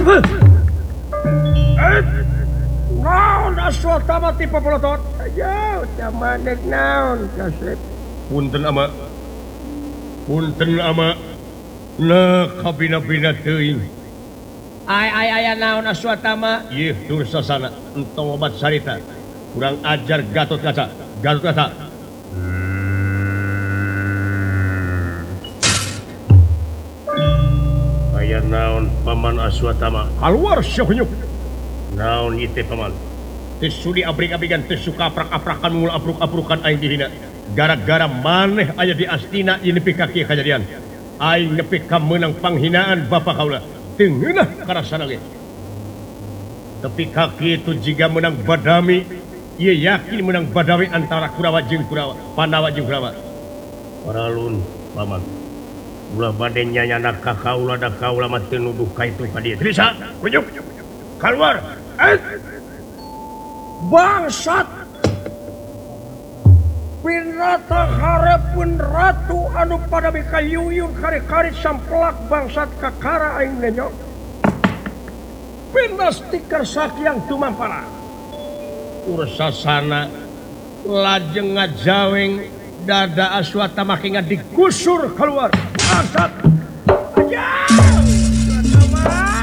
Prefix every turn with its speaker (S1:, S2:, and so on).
S1: naon Aswatama tipe pelotot? Ya, maneh naon kasep.
S2: Punten ama. Punten ama. Nah, kabina-bina teuing.
S1: Aya naon Aswatama?
S2: Ieu dursasana entong obat sarita. Kurang ajar Gatot Kaca. Gatot Kaca. Aya naon Paman Aswatama?
S1: Keluar syuhnyuk.
S2: Naon ieu teh Paman? Teu sudi abrik-abrikan teu suka aprak-aprakan mul apruk-aprukan aing dihina. Gara-gara maneh aya di Astina ieu nepi ka kieu kajadian. Aing nepi ka meunang panghinaan bapa kaula. Teu ngeunah karasana ge. Tapi kaki itu jika menang badami, ia yakin menang badami antara Kurawa jeung Kurawa, Pandawa jeung Kurawa. Paralun, Paman. Ulah bade nyanyana ka kaula da kaula mah teu nuduh ka itu ka dieu. Bisa, kunjuk. Keluar.
S1: Bangsat. Pinrata hareupeun ratu anu pada mikayuyun kari-kari samplak bangsat kakara aing lenyok. Pindas tikar sakyang tumampara.
S2: Ursasana lajeng ngajaweng dada Aswatama kinga digusur keluar. Bangsat.